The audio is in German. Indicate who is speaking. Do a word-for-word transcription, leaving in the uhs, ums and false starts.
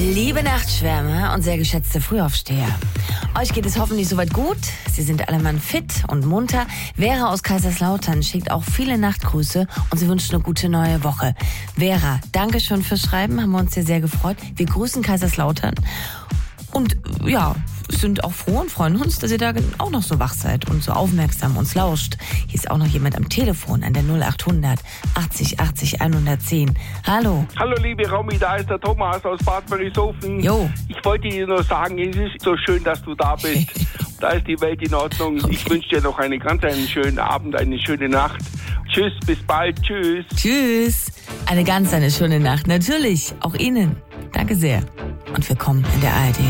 Speaker 1: Liebe Nachtschwärmer und sehr geschätzte Frühaufsteher, euch geht es hoffentlich soweit gut. Sie sind alle Mann fit und munter. Vera aus Kaiserslautern schickt auch viele Nachtgrüße und sie wünscht eine gute neue Woche. Vera, danke schön fürs Schreiben, haben wir uns sehr, sehr gefreut. Wir grüßen Kaiserslautern und ja, sind auch froh und freuen uns, dass ihr da auch noch so wach seid und so aufmerksam uns lauscht. Hier ist auch noch jemand am Telefon an der null achthundert achtzig achtzig hundertzehn. Hallo.
Speaker 2: Hallo liebe Romy, da ist der Thomas aus Bad Merisofen.
Speaker 1: Jo.
Speaker 2: Ich wollte dir nur sagen, es ist so schön, dass du da bist. Da ist die Welt in Ordnung.
Speaker 1: Okay.
Speaker 2: Ich wünsche dir noch einen ganz einen schönen Abend, eine schöne Nacht. Tschüss, bis bald, tschüss.
Speaker 1: Tschüss. Eine ganz eine schöne Nacht. Natürlich, auch Ihnen. Danke sehr. Und willkommen in der A R D.